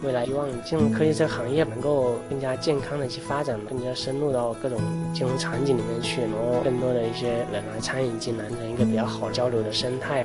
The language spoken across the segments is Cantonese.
未来希望金融科技这个行业能够更加健康的去发展，更加深入到各种金融场景里面去，然后更多的一些人来参与进来，一个比较好交流的生态。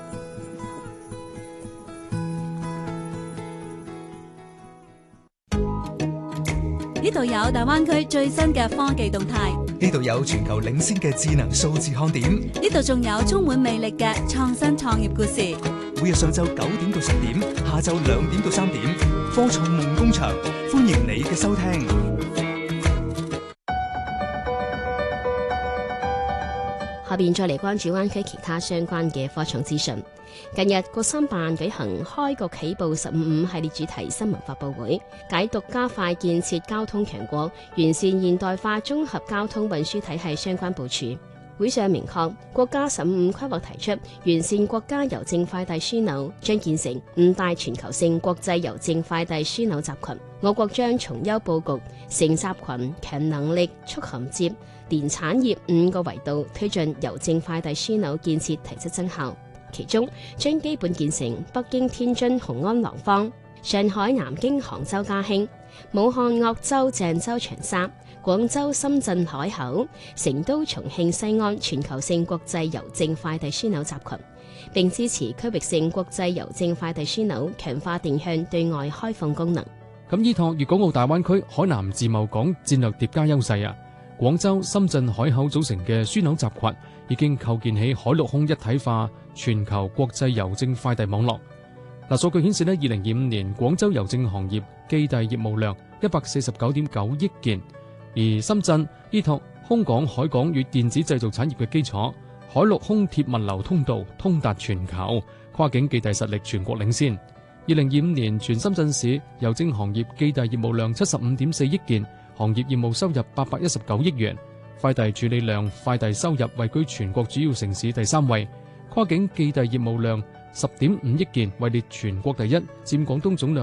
呢度有大灣區最新嘅科技動態， 呢度有全球領先嘅智能數字看點， 呢度仲有充滿魅力嘅創新創業故事。 每日上晝9點到10點，下晝2點到3點，科創夢工場，歡迎你嘅收聽。 下邊再嚟關注灣區其他相關嘅科創資訊。近日，國新辦舉行開局起步15/5系列主題新聞發佈會，解讀加快建設交通強國、完善現代化綜合交通運輸體系相關部署。會上明確，國家15規劃提出完善國家郵政快遞樞紐，將建成5大全球性國際郵政快遞樞紐集群。我國將從優佈局，成集群、強能力、促銜接、連產業5個維度推進郵政快遞樞紐建設提質增效。其中將基本建成北京、天津、雄安、廊坊、上海、南京、杭州、嘉興、武漢、鄂州、鄭州、長沙、廣州、深圳海口、成都、重慶、西安全球性國際郵政快遞樞紐集群，並支持區域性國際郵政快遞樞紐強化定向對外開放功能。 咁依託粵港澳大灣區海南自貿港戰略疊加優勢啊，廣州、深圳海口組成嘅樞紐集群已經構建起海陸空一體化全球國際郵政快遞網絡。數據顯示2025年廣州郵政行業寄遞業務量149.9億件，而深圳依託空港、海港與電子製造產業嘅基礎，海陸空鐵物流通道通達全球，跨境寄遞實力全國領先。2025年全深圳市郵政行業寄遞業務量75.4億件，行業業務收入819億元，快遞處理量、快遞收入位居全國主要城市第3位，跨境寄遞業務量10.5億件，位列全國第一，佔廣東總量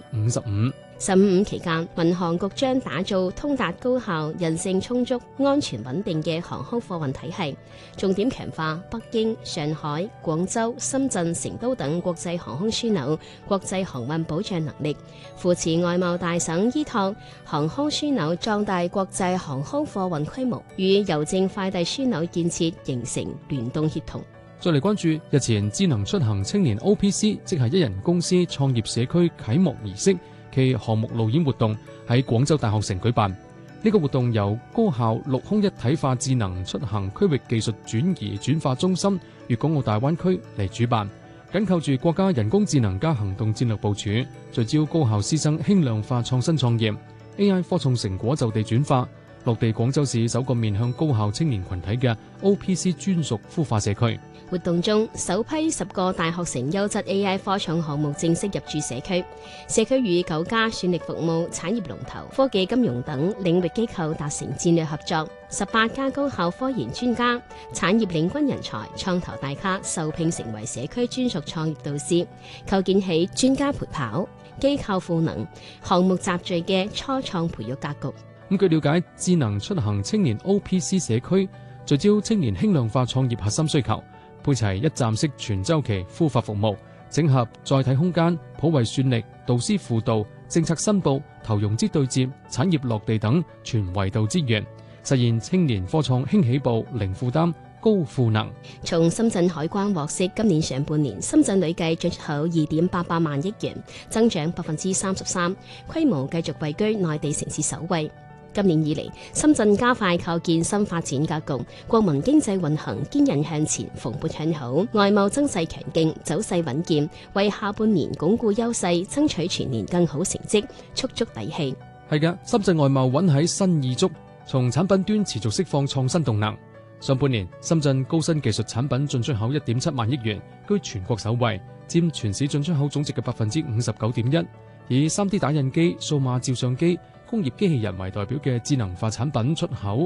55%。 15期間，民航局將打造通達高效、人性充足、安全穩定嘅航空貨運體系，重點強化北京、上海、廣州、深圳、成都等國際航空樞紐國際航運保障能力，扶持外貿大省依託航空樞紐壯大國際航空貨運規模，與郵政快遞樞紐建設形成聯動協同。 再嚟關注日前智能出行青年 OPC， 即係一人公司創業社區啟幕儀式其項目路演活動喺廣州大學城舉辦。呢個活動由高校陸空一體化智能出行區域技術轉移轉化中心粵港澳大灣區嚟主辦，緊扣住國家人工智能加行動戰略部署，聚焦高校師生輕量化創新創業 AI 科創成果就地轉化，落地廣州市首個面向高校青年群體嘅 OPC 專屬孵化社區。 活動中，首批10個大學城優質 AI 科創項目正式入駐社區，社區與9家算力服務、產業龍頭、科技金融等領域機構達成戰略合作，18家高校科研專家、產業領軍人才、創投大咖受聘成為社區專屬創業導師，構建起專家陪跑、機構賦能、項目集聚嘅初創培育格局。 據了解，智能出行青年 OPC 社區聚焦青年輕量化創業核心需求，配齊一站式全週期孵化服務，整合載體空間、普惠算力、導師輔導、政策申報、投融資對接、產業落地等全維度資源，實現青年科創輕起步、零負擔、高賦能。 從深圳海關獲悉，今年上半年深圳累計進出口2.88萬億元，增長33%，規模繼續位居內地城市首位。今年以嚟，深圳加快構建新發展格局，國民經濟運行堅韌向前，蓬勃向好，外貿增勢強勁，走勢穩健，為下半年鞏固優勢，爭取全年更好成績，蓄足底氣。 係嘅，深圳外貿穩喺新意足，從產品端持續釋放創新動能。上半年，深圳高新技術產品進出口1.7萬億元，居全國首位，佔全市進出口總值嘅59.1%。以 3D 打印機、數碼照相機、工業機器人為代表嘅智能化產品出口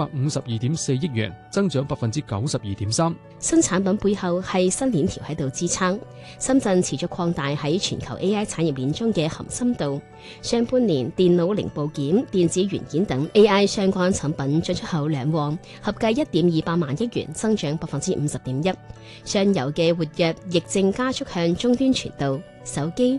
152.4億元，增長92.3%。 新產品背後係新鏈條喺度支撐，深圳持續擴大喺全球 AI 產業鏈中嘅含深度。上半年電腦零部件、電子元件等 AI 相關產品進出口兩旺，合計1.28萬億元，增長50.1%。上游嘅活躍亦正加速向終端傳導。手機、